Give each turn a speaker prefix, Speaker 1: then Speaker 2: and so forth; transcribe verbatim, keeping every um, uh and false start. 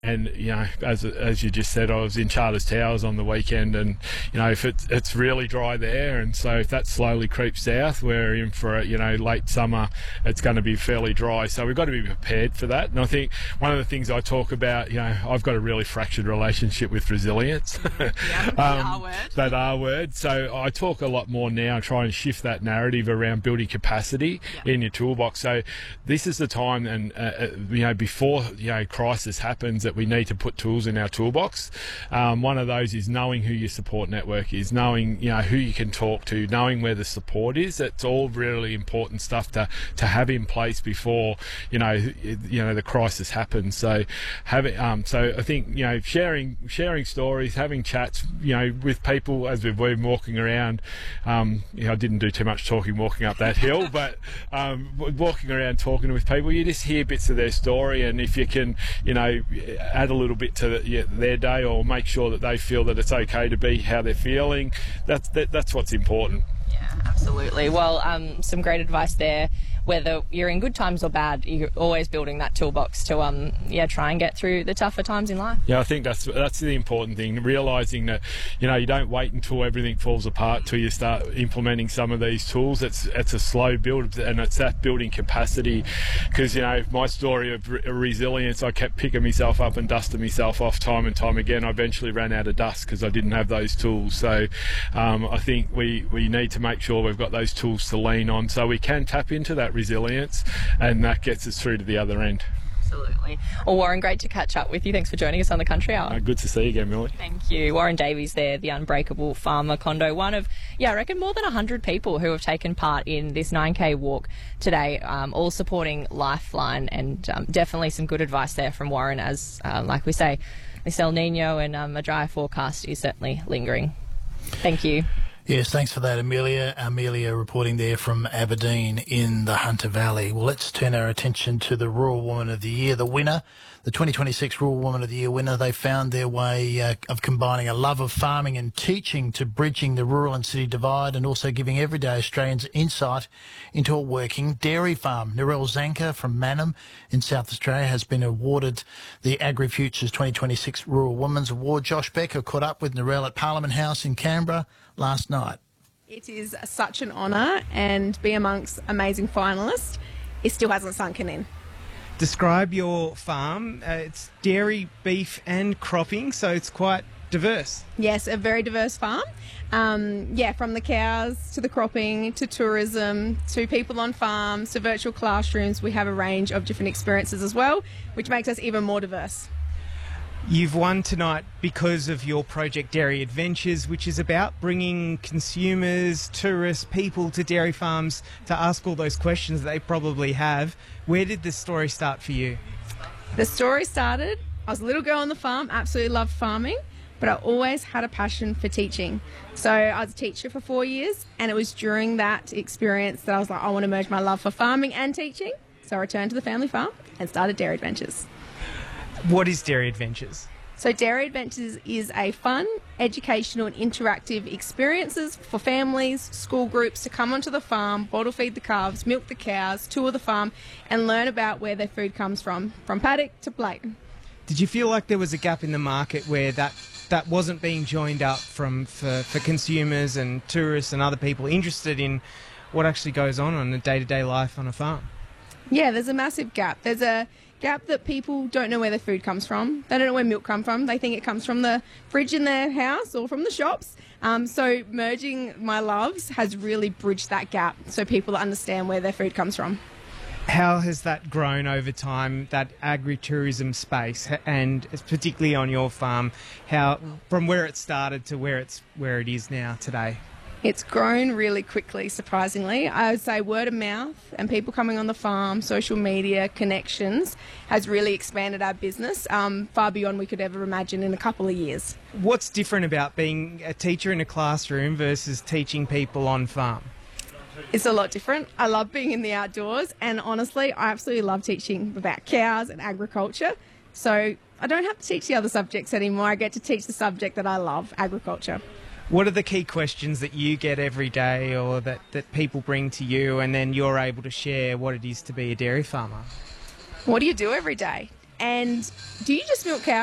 Speaker 1: And, you know, as as you just said, I was in Charters Towers on the weekend, and, you know, if it's, it's really dry there, and so if that slowly creeps south, we're in for, a, you know, late summer, it's going to be fairly dry. So we've got to be prepared for that. And I think one of the things I talk about, you know, I've got a really fractured relationship with resilience.
Speaker 2: Yeah,
Speaker 1: um,
Speaker 2: that R word.
Speaker 1: That R word. So I talk a lot more now, try and shift that narrative around building capacity
Speaker 2: yeah.
Speaker 1: in your toolbox. So this is the time, and, uh, you know, before, you know, crisis happens, that we need to put tools in our toolbox. Um, one of those is knowing who your support network is, knowing, you know, who you can talk to, knowing where the support is. It's all really important stuff to, to have in place before, you know, you know, the crisis happens. So having, um, so I think, you know, sharing, sharing stories, having chats, you know, with people as we've been walking around. Um, you know, I didn't do too much talking walking up that hill, but um, walking around talking with people, you just hear bits of their story, and if you can, you know, add a little bit to the, yeah, their day, or make sure that they feel that it's okay to be how they're feeling, that's that, that's what's important.
Speaker 2: Yeah, absolutely. Well, um, some great advice there. Whether you're in good times or bad, you're always building that toolbox to um yeah try and get through the tougher times in life.
Speaker 1: Yeah, I think that's that's the important thing, realising that, you know, you don't wait until everything falls apart till you start implementing some of these tools. It's it's a slow build, and it's that building capacity, because, you know, my story of re- resilience, I kept picking myself up and dusting myself off time and time again. I eventually ran out of dust because I didn't have those tools. So um, I think we, we need to make sure we've got those tools to lean on so we can tap into that resilience, and that gets us through to the other end.
Speaker 2: Absolutely. Well, Warren, great to catch up with you. Thanks for joining us on the Country Hour.
Speaker 1: Uh, good to see you again, Millie.
Speaker 2: Thank you. Warren Davies there, the Unbreakable Farmer Condo, one of, yeah, I reckon more than one hundred people who have taken part in this nine K walk today, um, all supporting Lifeline, and um, definitely some good advice there from Warren, as, um, like we say, this El Nino and um, a dry forecast is certainly lingering. Thank you.
Speaker 3: Yes, thanks for that, Amelia. Amelia reporting there from Aberdeen in the Hunter Valley. Well, let's turn our attention to the Rural Woman of the Year, the winner, the twenty twenty-six Rural Woman of the Year winner. They found their way uh, of combining a love of farming and teaching to bridging the rural and city divide, and also giving everyday Australians insight into a working dairy farm. Narelle Zanker from Mannum in South Australia has been awarded the AgriFutures twenty twenty-six Rural Women's Award. Josh Becker caught up with Narelle at Parliament House in Canberra last night.
Speaker 4: It is such an honour, and be amongst amazing finalists, it still hasn't sunken in.
Speaker 5: Describe your farm. Uh, it's dairy, beef and cropping, so it's quite diverse.
Speaker 4: Yes, a very diverse farm. Um, yeah, from the cows to the cropping to tourism to people on farms to virtual classrooms, we have a range of different experiences as well, which makes us even more diverse.
Speaker 5: You've won tonight because of your project Dairy Adventures, which is about bringing consumers, tourists, people to dairy farms to ask all those questions that they probably have. Where did this story start for you?
Speaker 4: The story started, I was a little girl on the farm, absolutely loved farming, but I always had a passion for teaching. So I was a teacher for four years, and it was during that experience that I was like, I want to merge my love for farming and teaching. So I returned to the family farm and started Dairy Adventures.
Speaker 5: What is Dairy Adventures?
Speaker 4: So Dairy Adventures is a fun, educational and interactive experiences for families, school groups to come onto the farm, bottle feed the calves, milk the cows, tour the farm and learn about where their food comes from, from paddock to plate.
Speaker 5: Did you feel like there was a gap in the market where that, that wasn't being joined up from for, for consumers and tourists and other people interested in what actually goes on in a day-to-day life on a farm?
Speaker 4: Yeah, there's a massive gap. There's a gap that people don't know where their food comes from. They don't know where milk comes from. They think it comes from the fridge in their house or from the shops. Um, so merging my loves has really bridged that gap so people understand where their food comes from.
Speaker 5: How has that grown over time, that agritourism space, and particularly on your farm, how from where it started to where it's where it is now today?
Speaker 4: It's grown really quickly, surprisingly. I would say word of mouth and people coming on the farm, social media, connections, has really expanded our business um, far beyond we could ever imagine in a couple of years.
Speaker 5: What's different about being a teacher in a classroom versus teaching people on farm?
Speaker 4: It's a lot different. I love being in the outdoors, and honestly, I absolutely love teaching about cows and agriculture. So I don't have to teach the other subjects anymore. I get to teach the subject that I love, agriculture.
Speaker 5: What are the key questions that you get every day or that, that people bring to you and then you're able to share what it is to be a dairy farmer?
Speaker 4: What do you do every day? and do you just milk cows?